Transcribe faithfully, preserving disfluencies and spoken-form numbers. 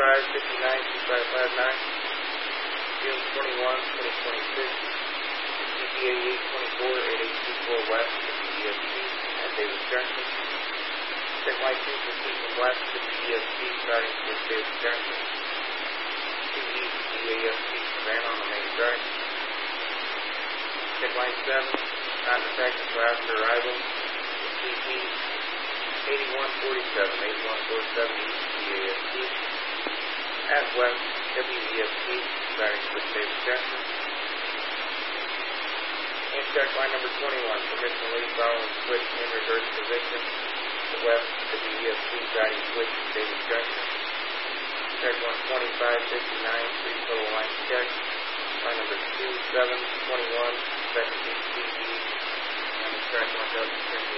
twenty-five fifty-nine two five five nine, June twenty-first, twenty twenty-six, C P A eight twenty-four eight eight two four West, W E S P, and Davis Junction. Check line two for Keaton West, W E S P, starting with Davis Junction. two East, D A S P, Savannah on the main track. Check line seven, not detected for after arrival, C P eighty-one forty-seven, eighty-one forty-seven East, D A S P, and West, W E S P, starting with Davis Junction. And check line number twenty-one, permission to leave following switch in reverse position to West, W E S P, guiding switch to Davis Junction. Check one twenty-five fifty-nine, three total line check. Line number two seven twenty-one, second E C D, and check one dozen